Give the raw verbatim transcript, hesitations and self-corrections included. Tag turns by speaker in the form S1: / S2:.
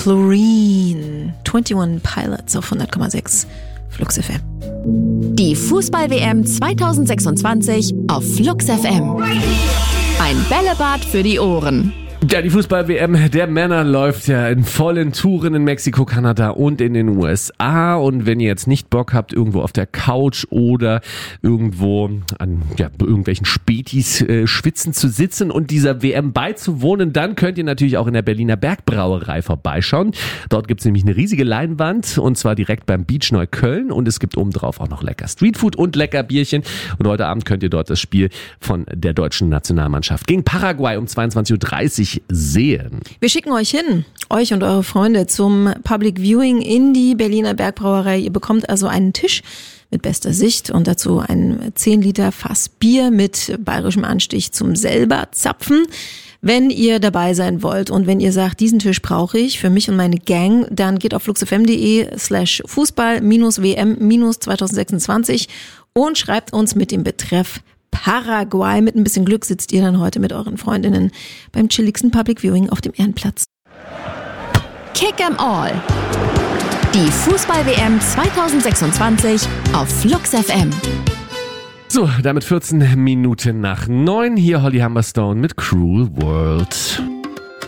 S1: Chlorine. einundzwanzig Pilots auf hundert Komma sechs Flux F M.
S2: Die Fußball-W M zweitausendsechsundzwanzig auf Flux F M. Ein Bällebad für die Ohren.
S3: Ja, die Fußball-W M der Männer läuft ja in vollen Touren in Mexiko, Kanada und in den U S A. Und wenn ihr jetzt nicht Bock habt, irgendwo auf der Couch oder irgendwo an ja, irgendwelchen Spätis äh, schwitzen zu sitzen und dieser W M beizuwohnen, dann könnt ihr natürlich auch in der Berliner Bergbrauerei vorbeischauen. Dort gibt's nämlich eine riesige Leinwand und zwar direkt beim Beach Neukölln und es gibt obendrauf auch noch lecker Streetfood und lecker Bierchen. Und heute Abend könnt ihr dort das Spiel von der deutschen Nationalmannschaft gegen Paraguay um zweiundzwanzig Uhr dreißig sehen.
S1: Wir schicken euch hin, euch und eure Freunde, zum Public Viewing in die Berliner Bergbrauerei. Ihr bekommt also einen Tisch mit bester Sicht und dazu ein zehn Liter Fass Bier mit bayerischem Anstich zum selber zapfen. Wenn ihr dabei sein wollt und wenn ihr sagt, diesen Tisch brauche ich für mich und meine Gang, dann geht auf fluxfm.de slash Fußball minus W M minus zweitausendsechsundzwanzig und schreibt uns mit dem Betreff Paraguay. Mit ein bisschen Glück sitzt ihr dann heute mit euren Freundinnen beim chilligsten Public Viewing auf dem Ehrenplatz.
S2: Kick 'em all. Die Fußball-W M zweitausendsechsundzwanzig auf Flux F M.
S3: So, damit vierzehn Minuten nach neun. Hier Holly Humberstone mit Cruel World.